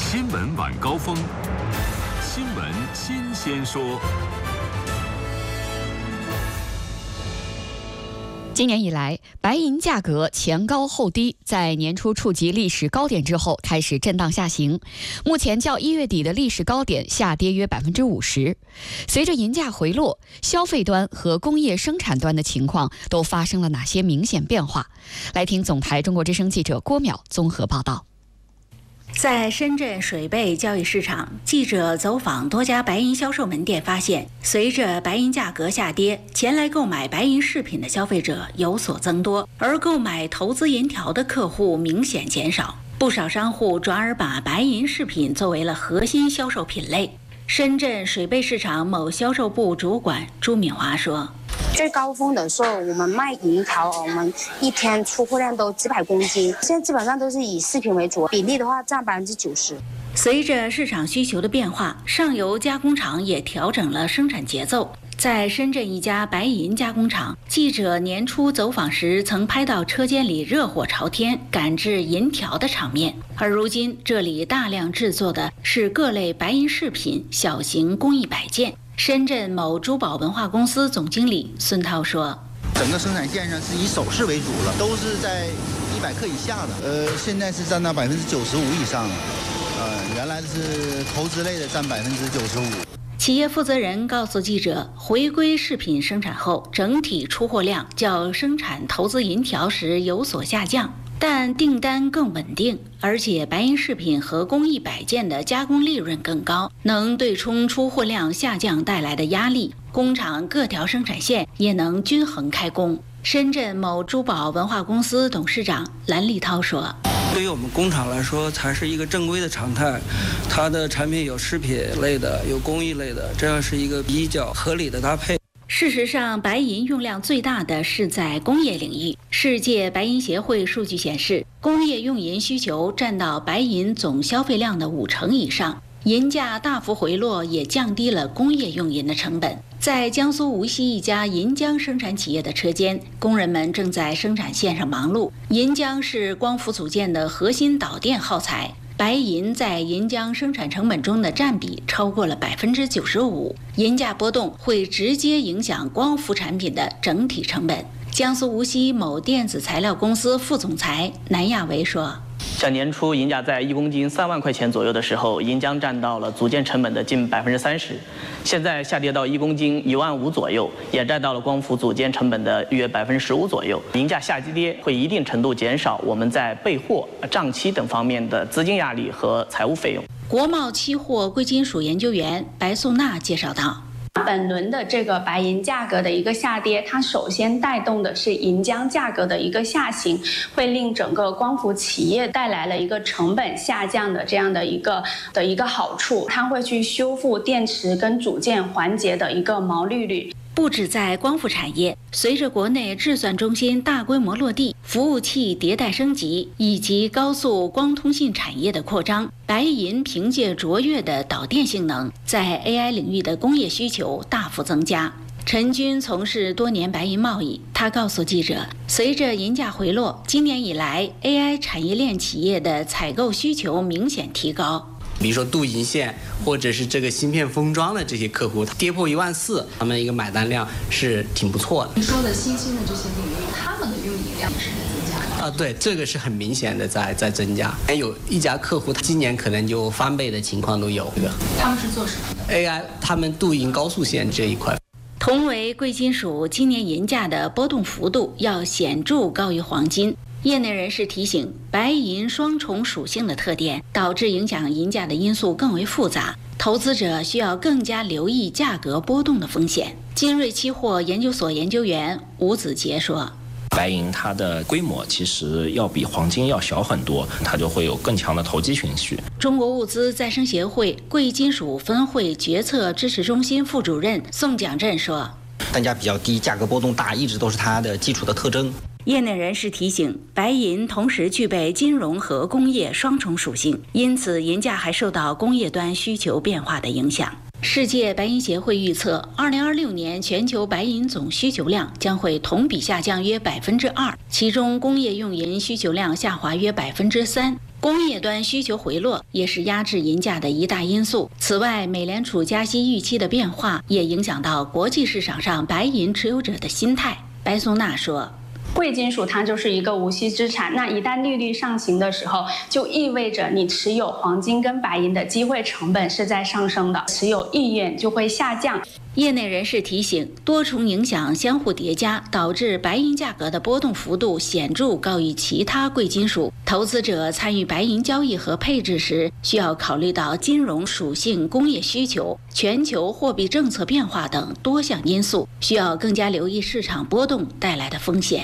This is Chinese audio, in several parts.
新闻晚高峰，新闻新鲜说。 今年以来，白银价格前高后低，在年初触及历史高点之后开始震荡下行，目前较1月底的历史高点下跌约50%。随着银价回落，消费端和工业生产端的情况都发生了哪些明显变化？来听总台中国之声记者郭淼综合报道。 在深圳水贝交易市场，记者走访多家白银销售门店，发现随着白银价格下跌，前来购买白银饰品的消费者有所增多，而购买投资银条的客户明显减少。不少商户转而把白银饰品作为了核心销售品类。深圳水贝市场某销售部主管朱敏华说， 最高峰的时候，我们卖银条，我们一天出货量都几百公斤。现在基本上都是以饰品为主，比例的话占90%。 随着市场需求的变化，上游加工厂也调整了生产节奏。在深圳一家白银加工厂，记者年初走访时曾拍到车间里热火朝天赶制银条的场面，而如今这里大量制作的是各类白银饰品、小型工艺摆件。深圳某珠宝文化公司总经理孙涛说， 整个生产线上是以首饰为主了，都是在100克以下的，现在是占到95%以上了，原来是投资类的占95%。 企业负责人告诉记者，回归饰品生产后，整体出货量较生产投资银条时有所下降，但订单更稳定，而且白银饰品和工艺摆件的加工利润更高，能对冲出货量下降带来的压力，工厂各条生产线也能均衡开工。深圳某珠宝文化公司董事长蓝立涛说， 对于我们工厂来说才是一个正规的常态，它的产品有饰品类的，有工艺类的，这样是一个比较合理的搭配。 事实上，白银用量最大的是在工业领域。世界白银协会数据显示，工业用银需求占到白银总消费量的50%以上。银价大幅回落，也降低了工业用银的成本。在江苏无锡一家银浆生产企业的车间，工人们正在生产线上忙碌。银浆是光伏组件的核心导电耗材，白银在银浆生产成本中的占比超过了95%，银价波动会直接影响光伏产品的整体成本。江苏无锡某电子材料公司副总裁南亚维说， 像年初银价在1公斤3万块钱左右的时候，银浆占到了组件成本的近30%，现在下跌到1公斤1万5左右，也占到了光伏组件成本的约15%左右。银价下跌会一定程度减少我们在备货、账期等方面的资金压力和财务费用。 国贸期货贵金属研究员白素娜介绍道， 本轮的这个白银价格的一个下跌，它首先带动的是银浆价格的一个下行，会令整个光伏企业带来了一个成本下降的这样的一个好处，它会去修复电池跟组件环节的一个毛利率。 不止在光伏产业，随着国内制算中心大规模落地、服务器迭代升级以及高速光通信产业的扩张，白银凭借卓越的导电性能，在 AI 领域的工业需求大幅增加。陈军从事多年白银贸易，他告诉记者，随着银价回落，今年以来 AI 产业链企业的采购需求明显提高。 比如说镀银线或者是这个芯片封装的这些客户，跌破14000，他们一个买单量是挺不错的。 你说的新兴的这些领域，他们的用银量是在增加的对，这个是很明显的在增加。有一家客户，他今年可能就翻倍的情况都有。 他们是做什么的 ？AI， 他们镀银高速线这一块。 同为贵金属，今年银价的波动幅度要显著高于黄金。业内人士提醒，白银双重属性的特点导致影响银价的因素更为复杂，投资者需要更加留意价格波动的风险。金瑞期货研究所研究员吴子杰说， 白银它的规模其实要比黄金要小很多，它就会有更强的投机情绪。 中国物资再生协会贵金属分会决策支持中心副主任宋蒋振说， 单价比较低，价格波动大，一直都是它的基础的特征。 业内人士提醒，白银同时具备金融和工业双重属性，因此银价还受到工业端需求变化的影响。 世界白银协会预测，2026年全球白银总需求量将会同比下降约2%，其中工业用银需求量下滑约3%。工业端需求回落也是压制银价的一大因素。此外，美联储加息预期的变化也影响到国际市场上白银持有者的心态。白松娜说。 贵金属它就是一个无息资产，那一旦利率上行的时候，就意味着你持有黄金跟白银的机会成本是在上升的，持有意愿就会下降。 业内人士提醒，多重影响相互叠加，导致白银价格的波动幅度显著高于其他贵金属。投资者参与白银交易和配置时，需要考虑到金融属性、工业需求、全球货币政策变化等多项因素，需要更加留意市场波动带来的风险。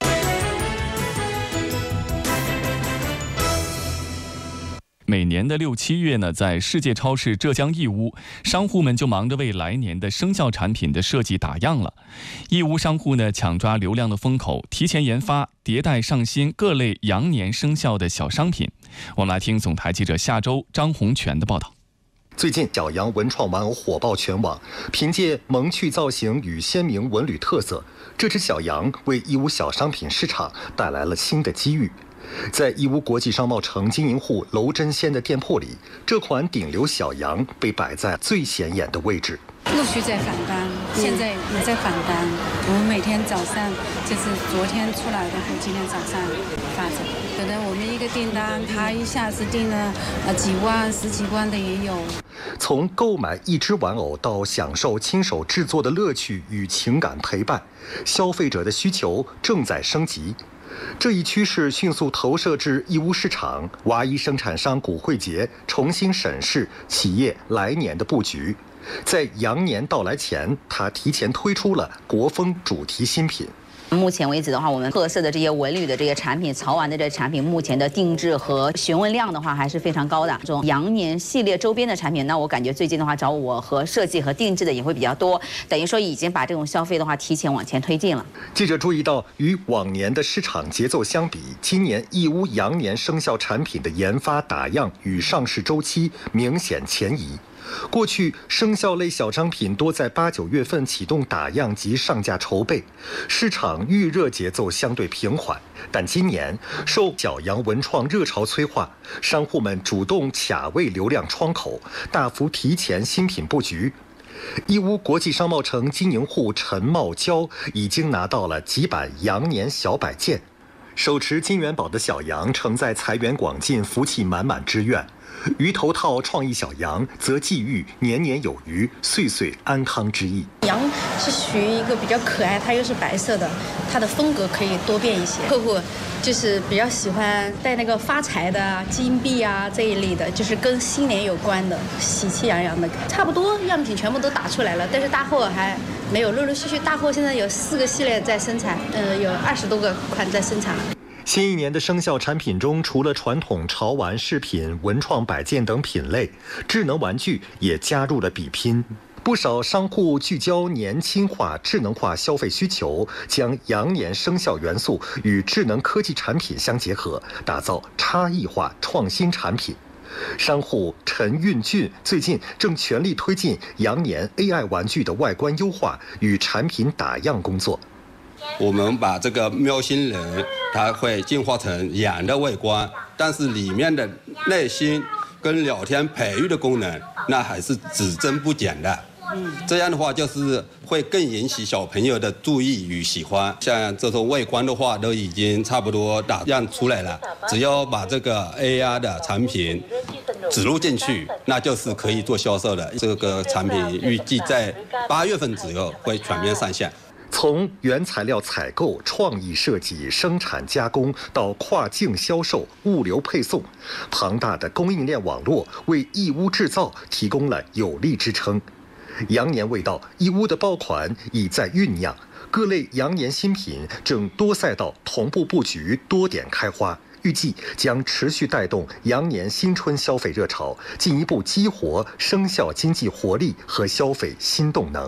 每年的6、7月呢，在世界超市浙江义乌，商户们就忙着为来年的生肖产品的设计打样了。义乌商户呢，抢抓流量的风口，提前研发、迭代上新各类羊年生肖的小商品。我们来听总台记者夏周、张洪全的报道。 最近，小羊文创玩偶火爆全网，凭借萌趣造型与鲜明纹理特色，这只小羊为义乌小商品市场带来了新的机遇。在义乌国际商贸城经营户娄真仙的店铺里，这款顶流小羊被摆在最显眼的位置。 陆续在返单，现在也在返单。我们每天早上就是昨天出来的，和今天早上发走。可能我们一个订单，他一下子订了几万、10几万的也有。 从购买一只玩偶到享受亲手制作的乐趣与情感陪伴，消费者的需求正在升级。这一趋势迅速投射至义乌市场，娃衣生产商古汇杰重新审视企业来年的布局。在羊年到来前，他提前推出了国风主题新品。 目前为止的话，我们特色的这些纹理的这些产品、潮玩的这些产品，目前的定制和询问量的话还是非常高的。这种羊年系列周边的产品，那我感觉最近的话找我和设计和定制的也会比较多，等于说已经把这种消费的话提前往前推进了。 记者注意到，与往年的市场节奏相比，今年义乌羊年生肖产品的研发、打样与上市周期明显前移。过去生肖类小商品多在8、9月份启动打样及上架筹备，市场预热节奏相对平缓。但今年受小羊文创热潮催化，商户们主动卡位流量窗口，大幅提前新品布局。义乌国际商贸城经营户陈茂娇已经拿到了几版羊年小摆件，手持金元宝的小羊承载财源广进、福气满满之愿。鱼头套创意小羊则寄予年年有余、岁岁安康之意。 羊是属于一个比较可爱，它又是白色的，它的风格可以多变一些。客户就是比较喜欢带那个发财的金币啊这一类的，就是跟新年有关的，喜气洋洋的。差不多样品全部都打出来了，但是大货还没有，陆陆续续大货现在有4个系列在生产，有20多个款在生产。 新一年的生肖产品中，除了传统潮玩饰品、文创摆件等品类，智能玩具也加入了比拼。不少商户聚焦年轻化、智能化消费需求，将羊年生肖元素与智能科技产品相结合，打造差异化创新产品。商户陈运俊最近正全力推进羊年 AI 玩具的外观优化与产品打样工作。 我们把这个喵星人，它会进化成羊的外观，但是里面的内心跟聊天培育的功能，那还是只增不减的。这样的话就是会更引起小朋友的注意与喜欢。像这种外观的话，都已经差不多打样出来了，只要把这个 AR 的产品植入进去，那就是可以做销售的。这个产品预计在8月份左右会全面上线。 从原材料采购、创意设计、生产加工到跨境销售、物流配送，庞大的供应链网络为义乌制造提供了有力支撑。羊年未到，义乌的爆款已在酝酿，各类羊年新品正多赛道同步布局、多点开花，预计将持续带动羊年新春消费热潮，进一步激活生肖经济活力和消费新动能。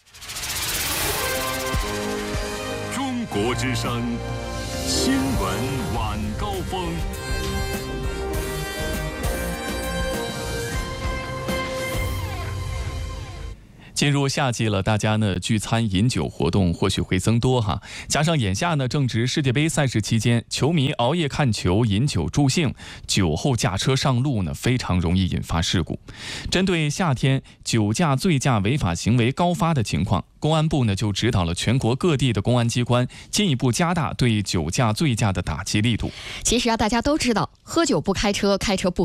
中国之声新闻晚高峰。 进入夏季了，大家呢聚餐饮酒活动或许会增多哈。加上眼下呢正值世界杯赛事期间，球迷熬夜看球、饮酒助兴，酒后驾车上路呢非常容易引发事故。针对夏天酒驾、醉驾违法行为高发的情况，公安部呢就指导了全国各地的公安机关进一步加大对酒驾、醉驾的打击力度。 其实啊，大家都知道，喝酒不开车，开车不